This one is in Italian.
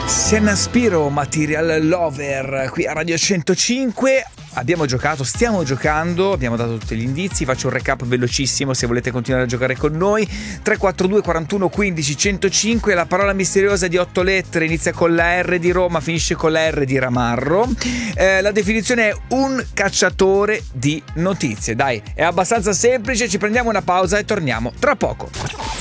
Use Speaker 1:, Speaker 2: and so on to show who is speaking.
Speaker 1: Senna Spiro, Material Lover, qui a Radio 105. Stiamo giocando, abbiamo dato tutti gli indizi. Faccio un recap velocissimo se volete continuare a giocare con noi. 342 41 15 105. La parola misteriosa di 8 lettere inizia con la R di Roma, finisce con la R di Ramarro. La definizione è un cacciatore di notizie. Dai, è abbastanza semplice. Ci prendiamo una pausa e torniamo tra poco.